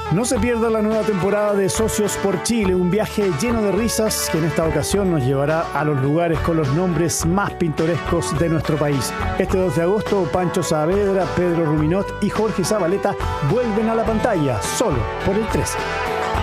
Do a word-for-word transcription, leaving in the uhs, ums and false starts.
No se pierda la nueva temporada de Socios por Chile, un viaje lleno de risas que en esta ocasión nos llevará a los lugares con los nombres más pintorescos de nuestro país. Este dos de agosto, Pancho Saavedra, Pedro Ruminot y Jorge Zabaleta vuelven a la pantalla, solo por el trece.